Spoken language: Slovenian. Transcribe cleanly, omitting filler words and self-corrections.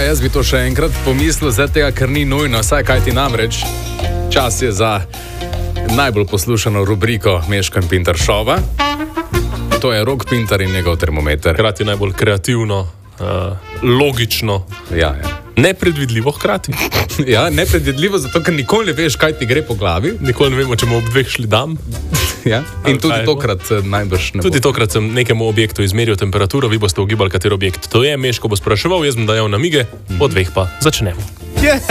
jaz bi to še enkrat pomislil, tega, ker ni nujno, saj kaj ti namreč. Čas je za najbolj poslušano rubriko Meško in Pintar šova. To je Rok Pintar in njegov termometer. Hkrati najbolj kreativno, logično, nepredvidljivo hkrati. Ja, nepredvidljivo, zato ker nikoli ne veš, kaj ti gre po glavi. Nikoli ne vemo, če bomo ob 2 šli dam. Ja. In tudi tokrat najbrž ne bo. Tudi tokrat sem nekemu objektu izmeril temperaturo, vi boste ugibali, kateri objekt to je. Meško bo spraševal, jaz bom dajal namige, po 2 pa začnemo.